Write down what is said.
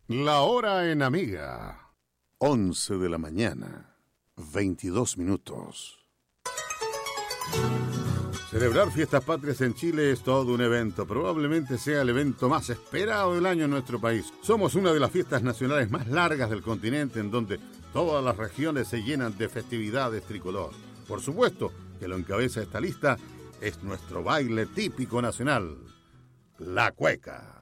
La hora en Amiga. 11 de la mañana, 22 minutos. Celebrar fiestas patrias en Chile es todo un evento. Probablemente sea el evento más esperado del año en nuestro país. Somos una de las fiestas nacionales más largas del continente, en donde todas las regiones se llenan de festividades tricolor. Por supuesto que lo encabeza esta lista es nuestro baile típico nacional, la cueca.